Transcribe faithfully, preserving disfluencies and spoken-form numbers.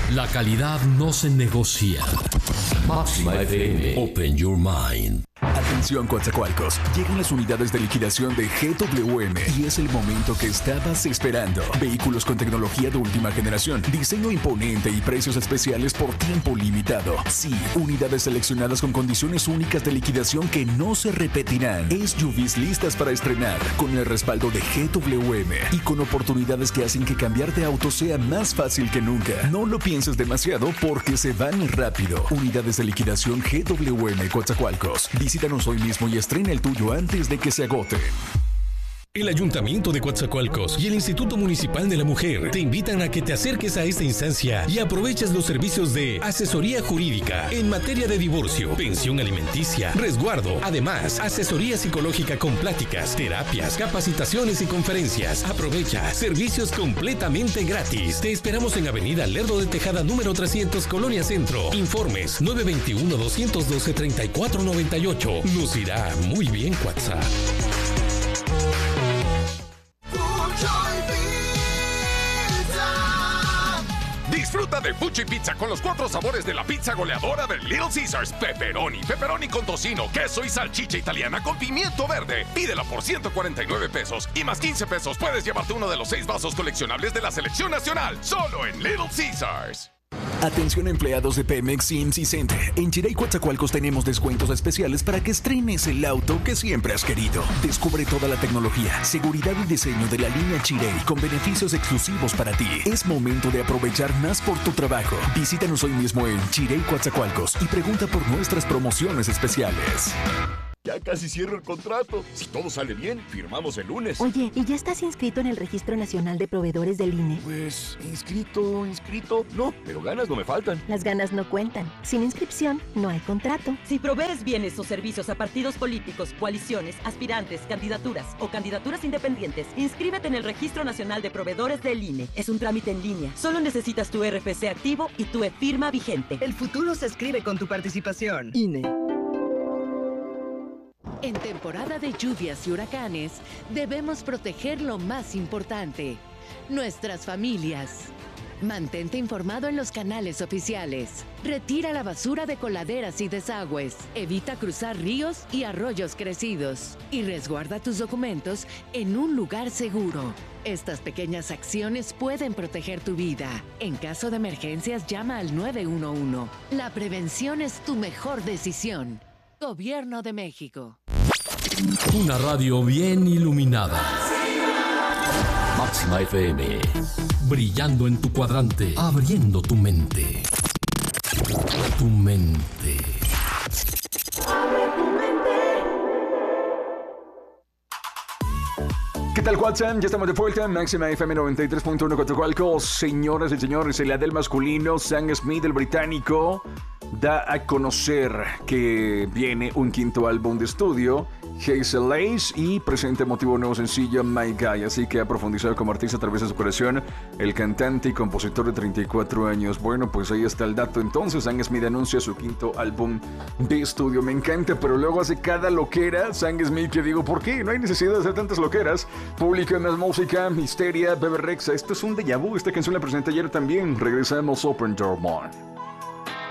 La calidad no se negocia. Máxima F M. Open your mind. Atención Coatzacoalcos, llegan las unidades de liquidación de G W M y es el momento que estabas esperando. Vehículos con tecnología de última generación, diseño imponente y precios especiales por tiempo limitado. Sí, unidades seleccionadas con condiciones únicas de liquidación que no se repetirán. S U Vs listas para estrenar, con el respaldo de G W M y con oportunidades que hacen que cambiar de auto sea más fácil que nunca. No lo pienses demasiado porque se van rápido. Unidades de liquidación G W M Coatzacoalcos. Visítanos hoy mismo y estrena el tuyo antes de que se agote. El Ayuntamiento de Coatzacoalcos y el Instituto Municipal de la Mujer te invitan a que te acerques a esta instancia y aproveches los servicios de asesoría jurídica en materia de divorcio, pensión alimenticia, resguardo, además asesoría psicológica con pláticas, terapias, capacitaciones y conferencias. Aprovecha servicios completamente gratis. Te esperamos en Avenida Lerdo de Tejada número trescientos, Colonia Centro. Informes nueve dos uno, dos uno dos, tres cuatro nueve ocho. Nos irá muy bien, Coatza. Disfruta de Fuchi Pizza con los cuatro sabores de la pizza goleadora de Little Caesars. Pepperoni, pepperoni con tocino, queso y salchicha italiana con pimiento verde. Pídela por ciento cuarenta y nueve pesos y más quince pesos puedes llevarte uno de los seis vasos coleccionables de la selección nacional. Solo en Little Caesars. Atención empleados de Pemex, Sims y Center. En Chirey Coatzacoalcos tenemos descuentos especiales para que estrenes el auto que siempre has querido. Descubre toda la tecnología, seguridad y diseño de la línea Chirey con beneficios exclusivos para ti. Es momento de aprovechar más por tu trabajo. Visítanos hoy mismo en Chirey Coatzacoalcos y pregunta por nuestras promociones especiales. Ya casi cierro el contrato. Si todo sale bien, firmamos el lunes. Oye, ¿y ya estás inscrito en el Registro Nacional de Proveedores del I N E? Pues, inscrito, inscrito, no, pero ganas no me faltan. Las ganas no cuentan. Sin inscripción, no hay contrato. Si provees bienes o servicios a partidos políticos, coaliciones, aspirantes, candidaturas o candidaturas independientes, inscríbete en el Registro Nacional de Proveedores del I N E. Es un trámite en línea. Solo necesitas tu R F C activo y tu e-firma vigente. El futuro se escribe con tu participación. I N E. En temporada de lluvias y huracanes, debemos proteger lo más importante, nuestras familias. Mantente informado en los canales oficiales. Retira la basura de coladeras y desagües. Evita cruzar ríos y arroyos crecidos. Y resguarda tus documentos en un lugar seguro. Estas pequeñas acciones pueden proteger tu vida. En caso de emergencias, llama al nueve uno uno. La prevención es tu mejor decisión. Gobierno de México. Una radio bien iluminada. Máxima F M. Brillando en tu cuadrante. Abriendo tu mente. Tu mente. Abre tu mente. ¿Qué tal, WhatsApp? Ya estamos de vuelta. Máxima F M noventa y tres punto uno Coatzacoalcos. Señoras y señores, el Adele masculino, Sam Smith, el británico, da a conocer que viene un quinto álbum de estudio, Hazel Lace, y presenta emotivo nuevo sencillo, My Guy. Así que ha profundizado como artista a través de su creación el cantante y compositor de treinta y cuatro años. Bueno, pues ahí está el dato. Entonces, Sam Smith anuncia su quinto álbum de estudio. Me encanta, pero luego hace cada loquera Sam Smith que digo, ¿por qué? No hay necesidad de hacer tantas loqueras. Publica más música, Histeria, Bebe Rexha. Esto es un déjà vu. Esta canción la presenté ayer también. Regresamos, Open Door Man.